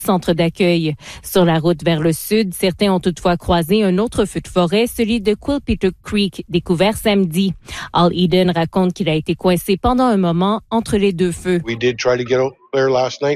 centre d'accueil. Sur la route vers le sud, certains ont toutefois croisé un autre feu de forêt, celui de Quilpito Creek, découvert samedi. Al Eden raconte qu'il a été coincé pendant un moment entre les deux feux. We did try to get out there last night.